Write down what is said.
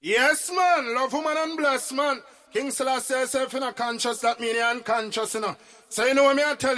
Yes, man. Love woman and bless, man. King Selassie yourself in a conscious, that mean you're unconscious, you know. So you know what me I tell you?